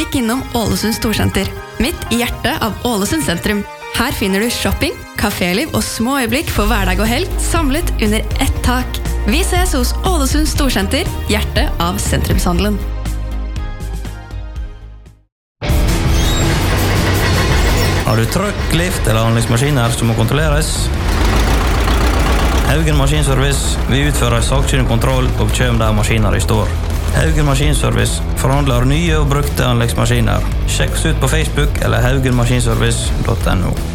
Stikk innom Ålesund Storsenter, midt I hjertet av Ålesund sentrum. Her finner du shopping, kaféliv og små øyeblikk for hverdag og helg, samlet under ett tak. Vi ses hos Ålesund Storsenter, hjertet av sentrumshandelen. Har du trøkk, lift eller anleggsmaskiner som må kontrolleres? Haugen Maskinservice, vi utfører saksynlig kontroll og kjøm der maskiner I står. Haugen Maskinservice forhandler nye og brukte anleggsmaskiner. Sjekk oss ut på Facebook eller haugenmaskinservice.no.